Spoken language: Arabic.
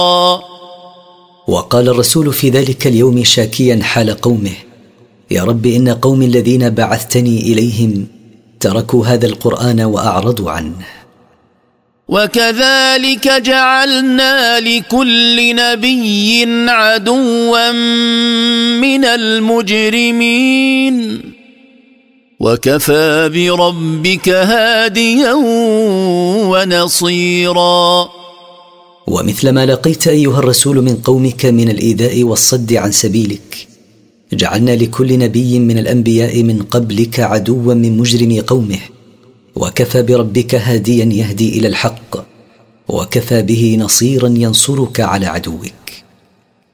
وقال الرسول في ذلك اليوم شاكيا حال قومه: يا رب، إن قوم الذين بعثتني إليهم تركوا هذا القرآن وأعرضوا عنه. وكذلك جعلنا لكل نبي عدوا من المجرمين وكفى بربك هاديا ونصيرا. ومثل ما لقيت أيها الرسول من قومك من الإيذاء والصد عن سبيلك، جعلنا لكل نبي من الأنبياء من قبلك عدوا من مجرمي قومه، وكفى بربك هاديا يهدي إلى الحق، وكفى به نصيرا ينصرك على عدوك.